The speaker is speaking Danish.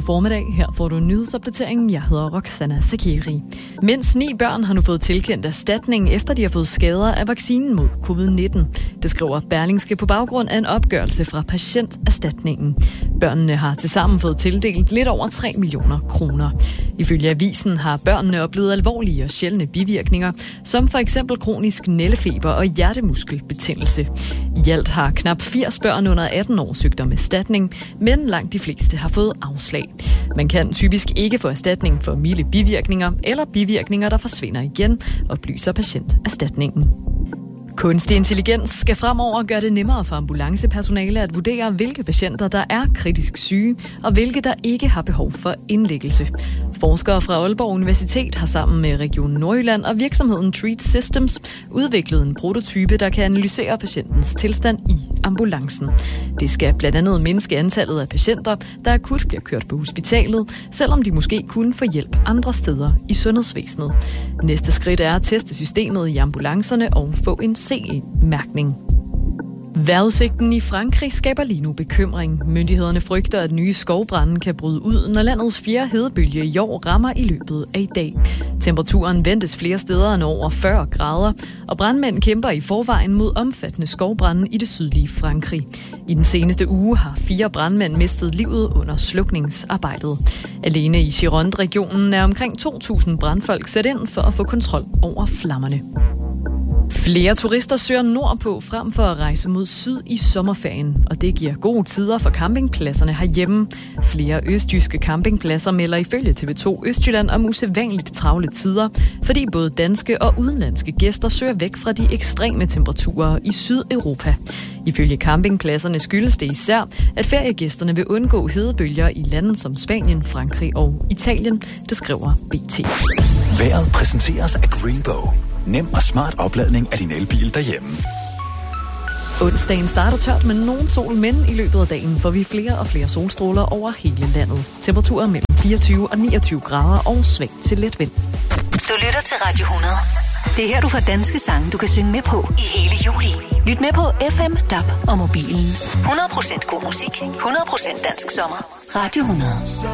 God formiddag. Her får du en nyhedsopdatering. Jeg hedder Roxana Sakiri. Mindst 9 børn har nu fået tilkendt erstatning, efter de har fået skader af vaccinen mod covid-19. Det skriver Berlingske på baggrund af en opgørelse fra Patienterstatningen. Børnene har tilsammen fået tildelt lidt over 3 millioner kroner. Ifølge avisen har børnene oplevet alvorlige og sjældne bivirkninger, som for eksempel kronisk nældefeber og hjertemuskelbetændelse. I alt har knap 80 børn under 18 år søgt om erstatning, men langt de fleste har fået afslag. Man kan typisk ikke få erstatning for milde bivirkninger eller bivirkninger, der forsvinder igen, oplyser Patienterstatningen. Kunstig intelligens skal fremover gøre det nemmere for ambulancepersonale at vurdere, hvilke patienter, der er kritisk syge, og hvilke, der ikke har behov for indlæggelse. Forskere fra Aalborg Universitet har sammen med Region Nordjylland og virksomheden Treat Systems udviklet en prototype, der kan analysere patientens tilstand i ambulancen. Det skal blandt andet mindske antallet af patienter, der akut bliver kørt på hospitalet, selvom de måske kunne få hjælp andre steder i sundhedsvæsenet. Næste skridt er at teste systemet i ambulancerne og få en CE-mærkning. Vejrudsigten i Frankrig skaber lige nu bekymring. Myndighederne frygter, at nye skovbrande kan bryde ud, når landets 4. hedebølge i år rammer i løbet af i dag. Temperaturen ventes flere steder end over 40 grader, og brandmænd kæmper i forvejen mod omfattende skovbrande i det sydlige Frankrig. I den seneste uge har 4 brandmænd mistet livet under slukningsarbejdet. Alene i Gironde-regionen er omkring 2.000 brandfolk sat ind for at få kontrol over flammerne. Flere turister søger nordpå frem for at rejse mod syd i sommerferien, og det giver gode tider for campingpladserne herhjemme. Flere østjyske campingpladser melder ifølge TV2 Østjylland om usædvanligt travle tider, fordi både danske og udenlandske gæster søger væk fra de ekstreme temperaturer i Sydeuropa. Ifølge campingpladserne skyldes det især, at feriegæsterne vil undgå hedebølger i lande som Spanien, Frankrig og Italien, det skriver BT. Vejret præsenteres af Greenbow. Nem og smart opladning af din elbil derhjemme. Onsdagen starter tørt med nogen sol, men i løbet af dagen får vi flere og flere solstråler over hele landet. Temperaturer mellem 24 og 29 grader og svag til let vind. Du lytter til Radio 100. Det er her, du får danske sange, du kan synge med på i hele juli. Lyt med på FM, DAB og mobilen. 100% god musik, 100% dansk sommer. Radio 100.